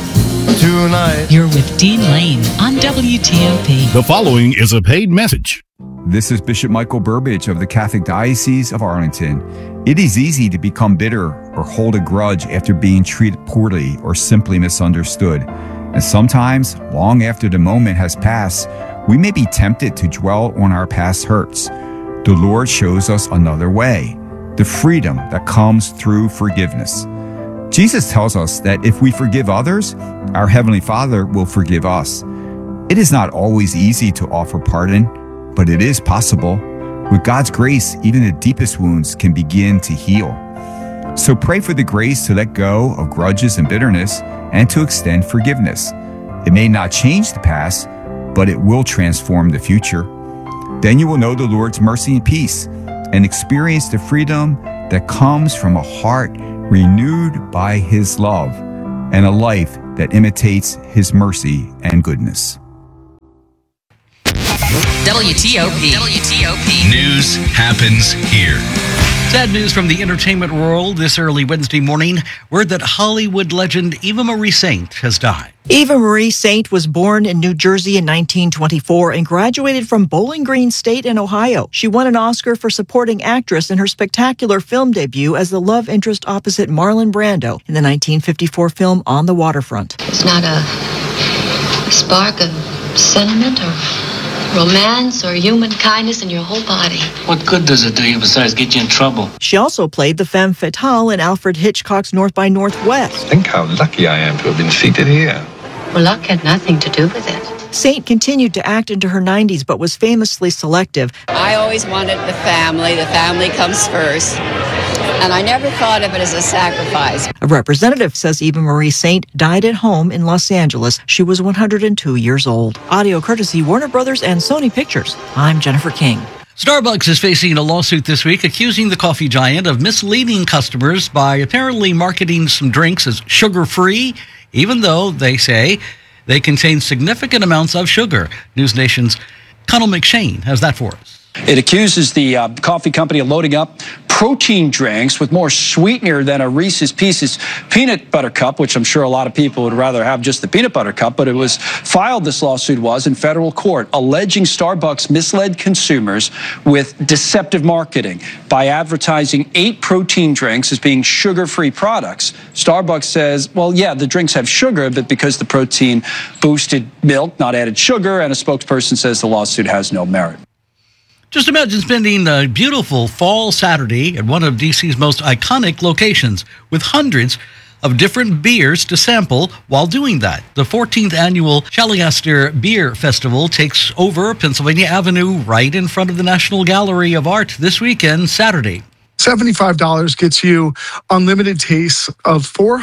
tonight. You're with Dean Lane on WTOP. The following is a paid message. This is Bishop Michael Burbidge of the Catholic Diocese of Arlington. It is easy to become bitter or hold a grudge after being treated poorly or simply misunderstood. And sometimes, long after the moment has passed, we may be tempted to dwell on our past hurts. The Lord shows us another way, the freedom that comes through forgiveness. Jesus tells us that if we forgive others, our Heavenly Father will forgive us. It is not always easy to offer pardon, but it is possible. With God's grace, even the deepest wounds can begin to heal. So pray for the grace to let go of grudges and bitterness and to extend forgiveness. It may not change the past, but it will transform the future. Then you will know the Lord's mercy and peace and experience the freedom that comes from a heart renewed by His love and a life that imitates His mercy and goodness. WTOP. News happens here. Sad news from the entertainment world this early Wednesday morning. Word that Hollywood legend Eva Marie Saint has died. Eva Marie Saint was born in New Jersey in 1924 and graduated from Bowling Green State in Ohio. She won an Oscar for supporting actress in her spectacular film debut as the love interest opposite Marlon Brando in the 1954 film On the Waterfront. It's not a spark of sentiment or romance or human kindness in your whole body. What good does it do you besides get you in trouble? She also played the femme fatale in Alfred Hitchcock's North by Northwest. Think how lucky I am to have been seated here. Well, luck had nothing to do with it. Saint continued to act into her 90s, but was famously selective. I always wanted the family. The family comes first. And I never thought of it as a sacrifice. A representative says Eva Marie Saint died at home in Los Angeles. She was 102 years old. Audio courtesy Warner Brothers and Sony Pictures. I'm Jennifer King. Starbucks is facing a lawsuit this week accusing the coffee giant of misleading customers by apparently marketing some drinks as sugar-free, even though they say they contain significant amounts of sugar. News Nation's Connell McShane has that for us. It accuses the coffee company of loading up protein drinks with more sweetener than a Reese's Pieces peanut butter cup, which I'm sure a lot of people would rather have just the peanut butter cup, but it was filed, this lawsuit was, in federal court, alleging Starbucks misled consumers with deceptive marketing by advertising 8 protein drinks as being sugar-free products. Starbucks says, well, yeah, the drinks have sugar, but because the protein boosted milk, not added sugar, and a spokesperson says the lawsuit has no merit. Just imagine spending a beautiful fall Saturday at one of DC's most iconic locations with hundreds of different beers to sample while doing that. The 14th annual Shaliaster Beer Festival takes over Pennsylvania Avenue right in front of the National Gallery of Art this weekend, Saturday. $75 gets you unlimited tastes of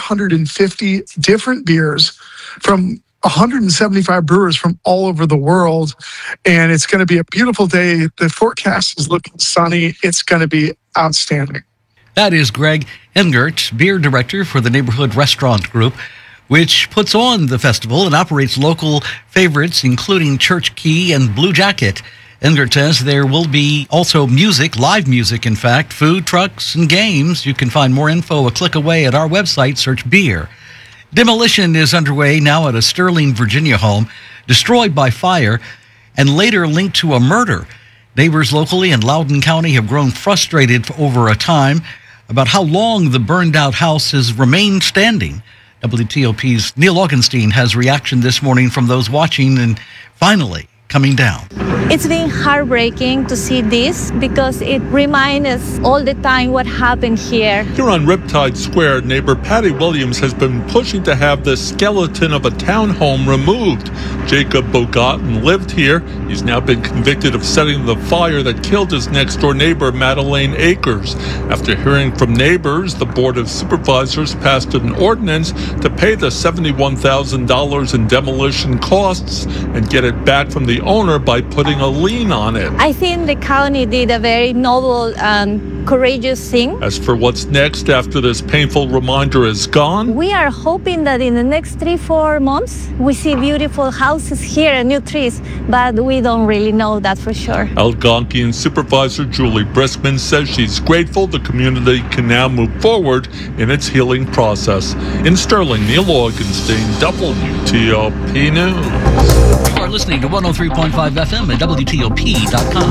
450 different beers from 175 brewers from all over the world, and it's going to be a beautiful day. The forecast is looking sunny. It's going to be outstanding. That is Greg Engert, beer director for the Neighborhood Restaurant Group, which puts on the festival and operates local favorites, including Church Key and Blue Jacket. Engert says there will be also music, live music, in fact, food trucks and games. You can find more info a click away at our website, search beer. Demolition is underway now at a Sterling, Virginia home, destroyed by fire and later linked to a murder. Neighbors locally in Loudoun County have grown frustrated for over a time about how long the burned-out house has remained standing. WTOP's Neil Augenstein has reaction this morning from those watching and finally coming down. It's been heartbreaking to see this because it reminds us all the time what happened here. Here on Riptide Square, neighbor Patty Williams has been pushing to have the skeleton of a townhome removed. Jacob Bogatin lived here. He's now been convicted of setting the fire that killed his next-door neighbor, Madeleine Akers. After hearing from neighbors, the Board of Supervisors passed an ordinance to pay the $71,000 in demolition costs and get it back from the owner by putting putting a lien on it. I think the county did a very noble and courageous thing. As for what's next after this painful reminder is gone, We are hoping that in the next 3-4 months, we see beautiful houses here and new trees, but we don't really know that for sure. Algonquian Supervisor Julie Briskman says she's grateful the community can now move forward in its healing process. In Sterling, Neil Augenstein, WTOP News. You are listening to 103.5 FM at WTOP.com.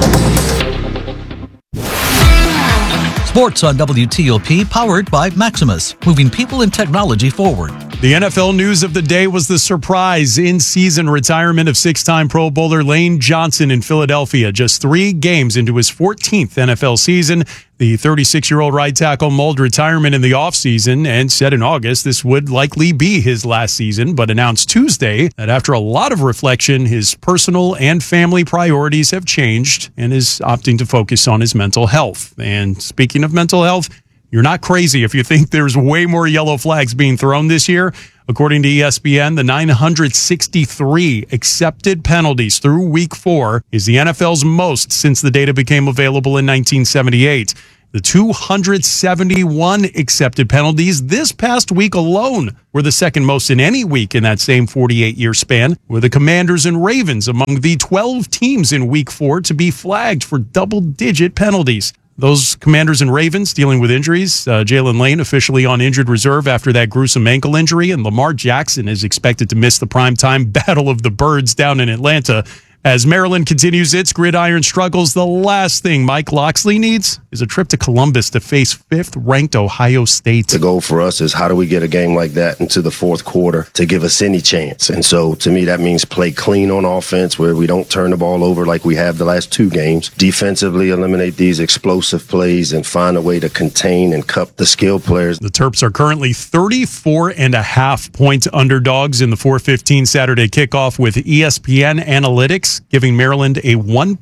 Sports on WTOP, powered by Maximus, moving people and technology forward. The NFL news of the day was the surprise in-season retirement of six-time Pro Bowler Lane Johnson in Philadelphia. Just 3 games into his 14th NFL season, the 36-year-old right tackle mulled retirement in the offseason and said in August this would likely be his last season, but announced Tuesday that after a lot of reflection, his personal and family priorities have changed and is opting to focus on his mental health. And speaking of mental health, you're not crazy if you think there's way more yellow flags being thrown this year. According to ESPN, the 963 accepted penalties through Week 4 is the NFL's most since the data became available in 1978. The 271 accepted penalties this past week alone were the second most in any week in that same 48-year span, with the Commanders and Ravens among the 12 teams in Week 4 to be flagged for double-digit penalties. Those Commanders and Ravens dealing with injuries. Jalen Lane officially on injured reserve after that gruesome ankle injury, and Lamar Jackson is expected to miss the primetime Battle of the Birds down in Atlanta. As Maryland continues its gridiron struggles, the last thing Mike Locksley needs is a trip to Columbus to face 5th-ranked Ohio State. The goal for us is how do we get a game like that into the fourth quarter to give us any chance? And so, to me, that means play clean on offense where we don't turn the ball over like we have the last 2 games. Defensively, eliminate these explosive plays and find a way to contain and cup the skill players. The Terps are currently 34.5-point underdogs in the 4:15 Saturday kickoff with ESPN Analytics giving Maryland a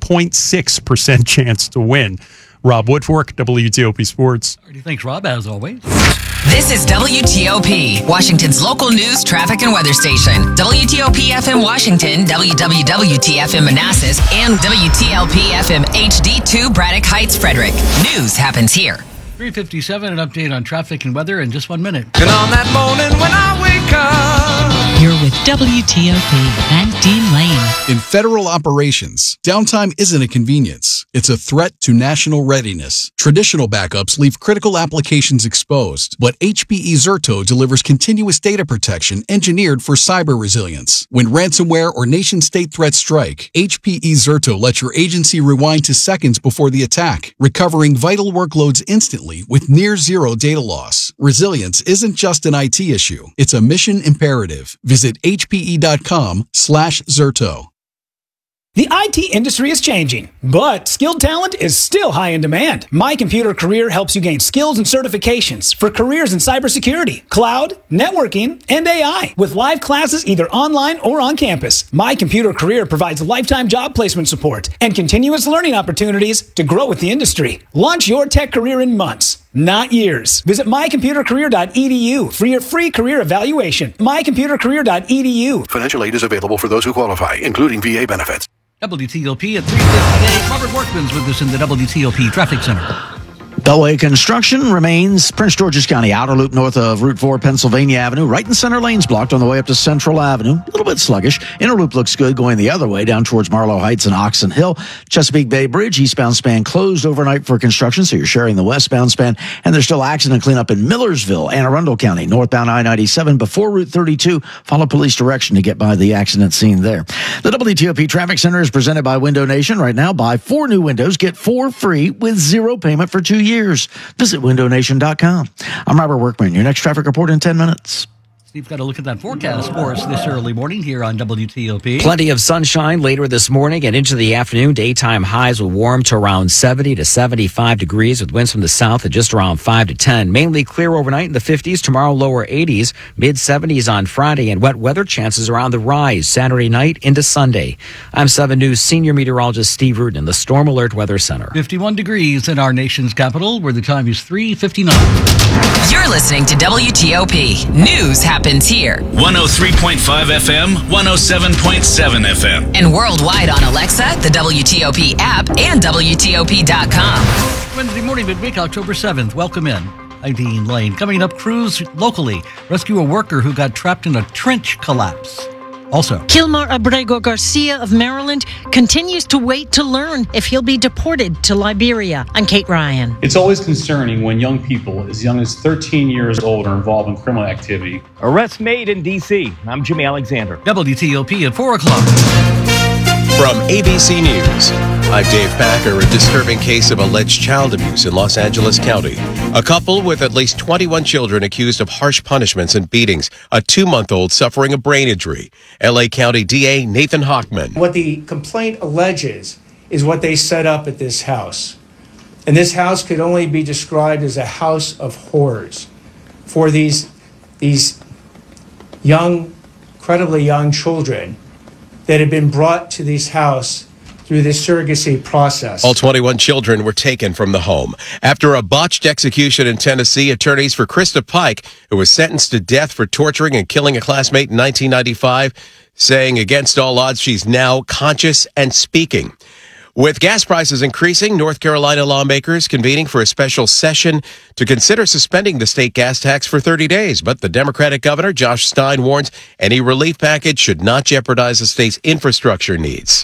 1.6% chance to win. Rob Woodfork, WTOP Sports. Thanks, Rob, as always. This is WTOP, Washington's local news, traffic, and weather station. WTOP FM Washington, WWWT-FM Manassas, and WTLP FM HD2 Braddock Heights, Frederick. News happens here. 3:57, an update on traffic and weather in just 1 minute. And on that morning when I wake up, You're with WTOP and Dean Lane. In federal operations, downtime isn't a convenience. It's a threat to national readiness. Traditional backups leave critical applications exposed, but HPE Zerto delivers continuous data protection engineered for cyber resilience. When ransomware or nation-state threats strike, HPE Zerto lets your agency rewind to seconds before the attack, recovering vital workloads instantly with near-zero data loss. Resilience isn't just an IT issue. It's a mission imperative. Visit hpe.com/Zerto. The IT industry is changing, but skilled talent is still high in demand. My Computer Career helps you gain skills and certifications for careers in cybersecurity, cloud, networking, and AI, with live classes either online or on campus. My Computer Career provides lifetime job placement support and continuous learning opportunities to grow with the industry. Launch your tech career in months, not years. Visit mycomputercareer.edu for your free career evaluation. mycomputercareer.edu. Financial aid is available for those who qualify, including VA benefits. WTOP at 3:58. Robert Workman's with us in the WTOP Traffic Center. Beltway construction remains Prince George's County outer loop north of Route 4 Pennsylvania Avenue. Right and center lanes blocked on the way up to Central Avenue. A little bit sluggish. Inner loop looks good going the other way down towards Marlow Heights and Oxon Hill. Chesapeake Bay Bridge eastbound span closed overnight for construction, so you're sharing the westbound span. And there's still accident cleanup in Millersville, Anne Arundel County, northbound I-97 before Route 32. Follow police direction to get by the accident scene there. The WTOP Traffic Center is presented by Window Nation. Right now, buy 4 new windows, get 4 free with 0 payment for 2 years. Visit windownation.com. I'm Robert Workman. Your next traffic report in 10 minutes. Steve's got to look at that forecast for us this early morning here on WTOP. Plenty of sunshine later this morning and into the afternoon. Daytime highs will warm to around 70 to 75 degrees with winds from the south at just around 5 to 10. Mainly clear overnight in the 50s. Tomorrow, lower 80s. Mid-70s on Friday. And wet weather chances are on the rise Saturday night into Sunday. I'm 7 News senior meteorologist Steve Rudin in the Storm Alert Weather Center. 51 degrees in our nation's capital, where the time is 3:59. You're listening to WTOP. News happens happens here. 103.5 FM, 107.7 FM. And worldwide on Alexa, the WTOP app, and WTOP.com. Wednesday morning, midweek, October 7th. Welcome in. I'm Dean Lane. Coming up, crews locally rescue a worker who got trapped in a trench collapse. Also, Kilmar Abrego Garcia of Maryland continues to wait to learn if he'll be deported to Liberia. I'm Kate Ryan. It's always concerning when young people as young as 13 years old are involved in criminal activity. Arrests made in D.C. I'm Jimmy Alexander. WTOP at 4 o'clock. From ABC News, I'm Dave Packer. A disturbing case of alleged child abuse in Los Angeles County. A couple with at least 21 children accused of harsh punishments and beatings. A 2-month-old suffering a brain injury. L.A. County DA Nathan Hochman. What the complaint alleges is what they set up at this house. And this house could only be described as a house of horrors for these young, incredibly young children that had been brought to this house through this surrogacy process. All 21 children were taken from the home. After a botched execution in Tennessee, attorneys for Krista Pike, who was sentenced to death for torturing and killing a classmate in 1995, saying against all odds she's now conscious and speaking. With gas prices increasing, North Carolina lawmakers convening for a special session to consider suspending the state gas tax for 30 days. But the Democratic governor, Josh Stein, warns any relief package should not jeopardize the state's infrastructure needs.